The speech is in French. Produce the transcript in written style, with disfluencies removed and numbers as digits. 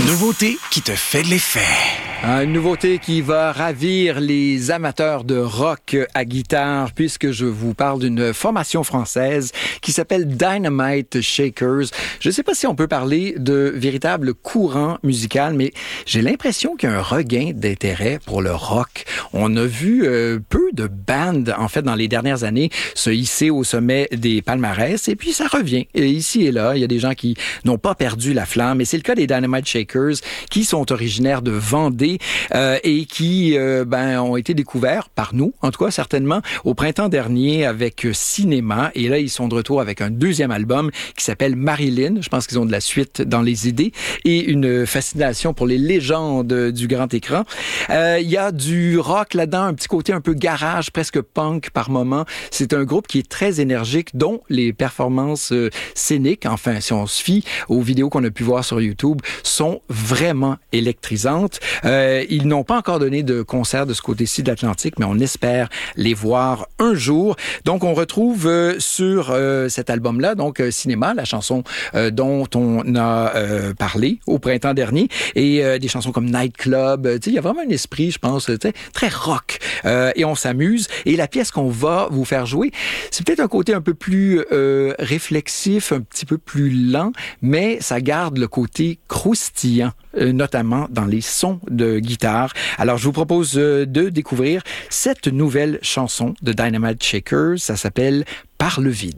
nouveauté qui te fait de l'effet. Une nouveauté qui va ravir les amateurs de rock à guitare, puisque je vous parle d'une formation française qui s'appelle Dynamite Shakers. Je ne sais pas si on peut parler de véritable courant musical, mais j'ai l'impression qu'il y a un regain d'intérêt pour le rock. On a vu peu de bandes, en fait, dans les dernières années, se hisser au sommet des palmarès, et puis ça revient. Et ici et là, il y a des gens qui n'ont pas perdu la flamme, et c'est le cas des Dynamite Shakers, qui sont originaires de Vendée, et qui ont été découverts par nous, en tout cas certainement, au printemps dernier avec Cinéma. Et là, ils sont de retour avec un deuxième album qui s'appelle Marilyn. Je pense qu'ils ont de la suite dans les idées et une fascination pour les légendes du grand écran. Il y a du rock là-dedans, un petit côté un peu garage, presque punk par moment. C'est un groupe qui est très énergique, dont les performances scéniques, enfin, si on se fie aux vidéos qu'on a pu voir sur YouTube, sont vraiment électrisantes. Ils n'ont pas encore donné de concert de ce côté-ci de l'Atlantique, mais on espère les voir un jour. Donc, on retrouve sur cet album-là, donc Cinéma, la chanson dont on a parlé au printemps dernier, et des chansons comme Nightclub. Il y a vraiment un esprit, je pense, très rock. Et on s'amuse. Et la pièce qu'on va vous faire jouer, c'est peut-être un côté un peu plus réflexif, un petit peu plus lent, mais ça garde le côté croustillant, notamment dans les sons de guitare. Alors, je vous propose de découvrir cette nouvelle chanson de Dynamite Shakers. Ça s'appelle « Par le vide ».